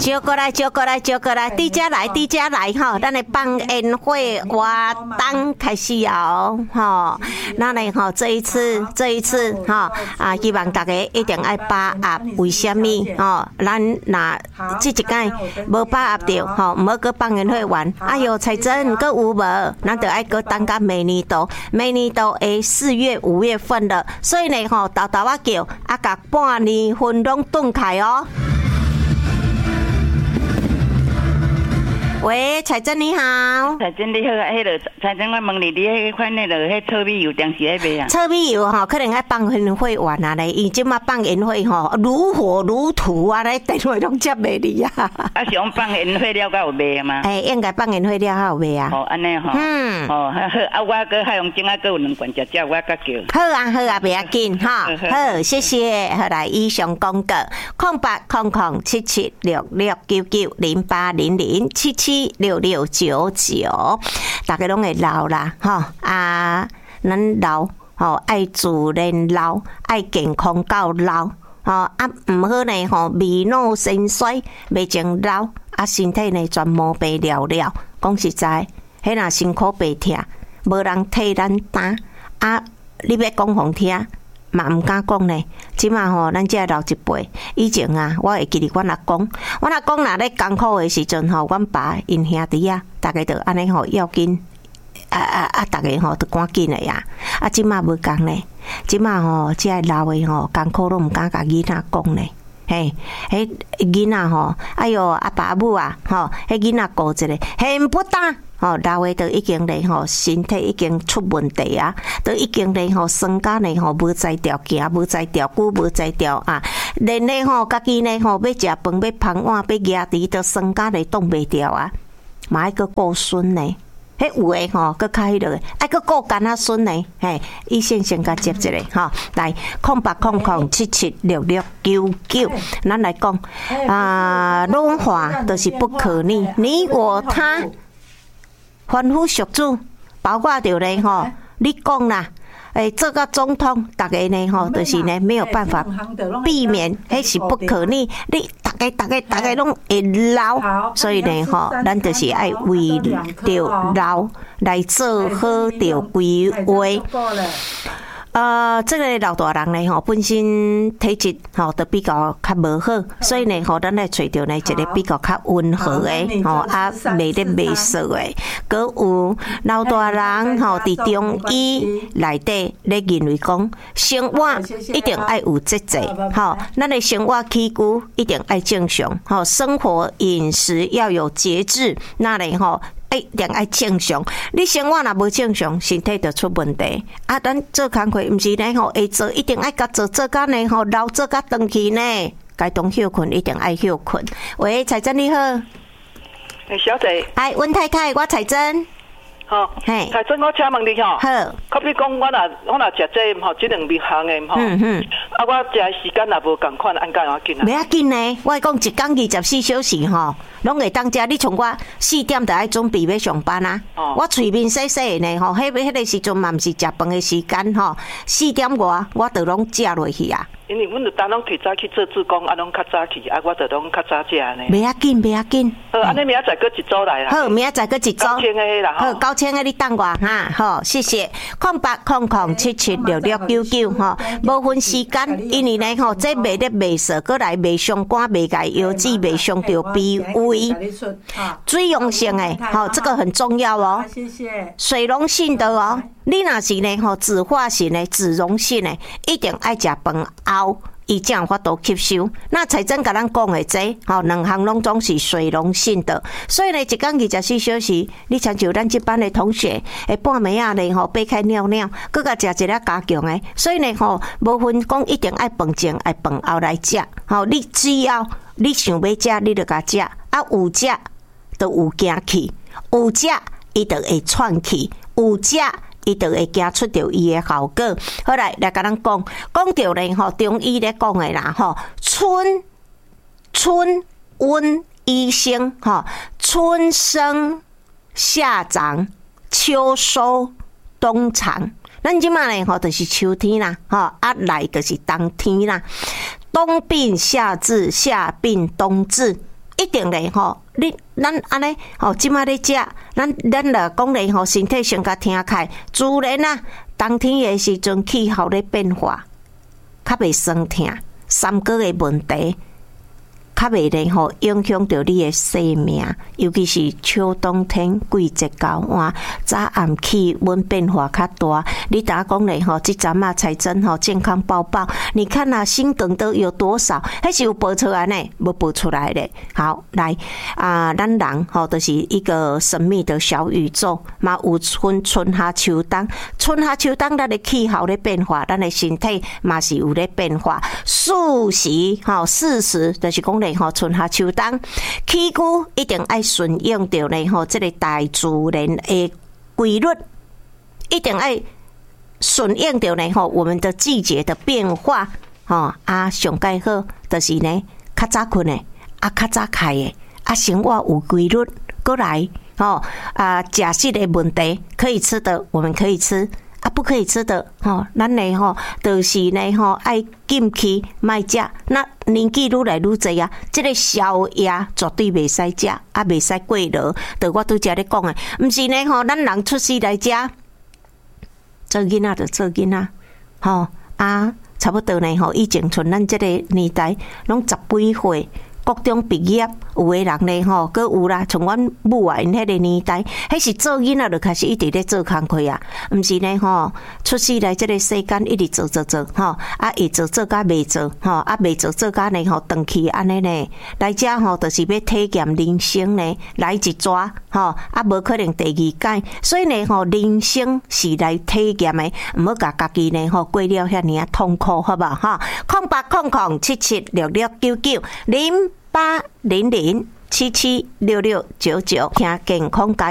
招过来，招过来，招过来，伫遮来，伫遮来吼！咱来放烟火活动开始哦，吼！咱来吼，这一次吼希望大家一定爱把握。为什么吼？咱若这一届无把握着吼，唔好搁放烟火完。哎哟，财政搁有无？咱就爱搁等到明年度的4月、5月份了。所以呢吼，豆豆啊叫甲半年份拢顿开哦。喂，财政你好。 财政你好，迄个财政我问你，你迄款那个迄炒米油当时喺卖啊？ 炒米油吼，可能爱放烟火完啊咧，伊即马放烟火吼，如火如荼啊咧，电话拢接袂离啊。 啊，是讲放烟火了，才有卖啊嘛？ 应该放烟火了才有卖啊。 哦，安尼吼。哦，好，啊，我搁海洋精啊，搁有2罐食，我搁叫。 好啊，袂要紧哈。好，谢谢。好来，以上广告08007766990800776699，大家拢会老啦，吼啊，咱老吼爱自然老，爱健康到老，吼啊唔好呢吼未老先衰，未情老啊身体呢全毛病了了。讲实在，迄若辛苦白疼，无人替咱担啊！你要讲互听。嘛唔敢讲呢，即马吼，咱这老一辈以前啊，我会记得阮阿公若咧艰苦的时阵吼，阮爸因兄弟啊，大家都安尼吼要紧，大家吼都赶紧的呀。即马无共呢，即马吼，即个老的吼艰苦拢唔敢甲囡仔讲呢。嘿，迄囡仔吼，哎哟，阿爸阿母啊，吼，迄囡仔顾一个，很不当。吼，老的都已经咧吼，身体已经出问题啊，都已经咧吼，身家咧吼无在调行，无在调骨，无在调啊，连咧吼，家己咧吼要食饭，要捧碗，要夹猪，都身家咧挡袂调啊，嘛爱个顾孙呢。迄有诶吼，搁较迄落，爱搁顾干仔孙呢，嘿，医生先甲接一个吼，来0800776699，咱来讲老化都是不可逆，你我他。凡夫俗子，包括着咧吼，你讲啦，做个总统，大家呢吼，就是呢没有办法避免，迄是不可逆。你大家拢会老，所以呢吼，咱就是爱为着老来做好着规划。这个老大人呢吼，本身体质吼都比较较无好，所以呢吼，咱来找着呢一个比较较温和的吼，袂咧袂涩的，佮有老大人吼，伫中医内底咧认为讲，生活一定爱有节制，吼，咱的生活起居一定爱正常，吼，生活饮食要有节制，那咧吼。一定爱正常，你生活若无正常，身体就出问题。啊，咱做工课毋是呢吼，会做一定爱甲做甲呢吼，老做甲长去呢。该当休困一定爱休困。喂，彩珍你好。 小姐。 哎，温太太，我彩珍。 吼，嘿，彩珍，我请问你吼。好。可比讲，我若食这吼，这2味行的吼。啊，我食的时间也无共款，按怎要紧啊？袂要紧呢，我讲一天24小时吼。拢会当食，你从我4点就爱准备要上班啊！我嘴面洗洗呢吼，迄个时阵嘛毋是食饭的时间吼，4点外我就拢食落去啊。 因为阮就当拢起早去做志工，啊，拢较早去，啊，我就拢较早食呢。 袂要紧。 好，安尼明仔载搁一组来啦。 好，明仔载搁一组。 9000个啦。 好，9000个你等我哈，好，谢谢。0800776699吼，无分时间，因为呢吼，这卖咧卖色，搁来卖上肝，卖解腰子，卖上着脾胃。水溶性的，好，这个很重要哦。谢谢。水溶性的哦，你若是呢吼，脂化性的、脂溶性的，一定爱食饭后，伊才有法度吸收。那彩珍甲咱讲的这，吼，2项拢总是水溶性的，所以呢，一天24小时，你像咱这班的同学，半暝啊呢吼，爬开尿尿，搁甲食一粒加强的，所以呢吼，无分讲一定爱饭前、爱饭后来食，吼，你只要你想要食，你就甲食，啊有食就有行去，有食伊就会喘气，有食。伊就会惊出着伊的效果。好来甲咱讲着咧吼，中医咧讲的啦吼，春温医生吼，春生夏长，秋收冬藏。咱即马咧吼，就是秋天啦，吼来就是冬天啦。冬病夏治，夏病冬治。 一定嘞吼，咱安尼吼，即马咧食，咱著讲咧吼，身体上较听开，自然啊，冬天诶时阵气候咧变化，较袂酸痛，三高诶问题。较袂咧吼影响到你的生命，尤其是秋冬天季节交换，早暗气温变化较大。你打讲咧吼，这阵啊才真吼健康宝宝，你看啊心梗都有多少？还是有报出来呢？无报出来咧。好，来咱人吼就是一个神秘的小宇宙，嘛有分春夏秋冬，春夏秋冬咱的气候咧变化，咱的身体嘛是有咧变化。四时就是讲咧。春夏秋冬，起居一定要顺应着咧吼，这个大自然的规律，一定要顺应着咧吼，我们的季节的变化吼上介好就是呢，较早困的较早开的生活有规律，过来食食的问题可以吃的我们可以吃。不可以吃的咱呢就是呢爱禁忌卖食。那年纪愈来愈济啊，这个宵夜绝对袂使食，袂使过劳。就我拄则咧讲诶，毋是呢咱人出世来食，做囡仔就做囡仔，差不多呢以前像咱这个年代，拢10几岁。高中毕业，有的人咧佫有啦，像阮母啊，因迄个年代，迄是做囡仔就开始一直咧做工课啊，毋是呢出世来这个世间一直做会做甲袂做袂做甲呢长期安尼呢，来遮就是要体验人生呢，来一抓无可能第二届，所以呢人生是来体验的，毋好甲家己呢过了遐尔痛苦，好吧？0800776699 0800776699，听健康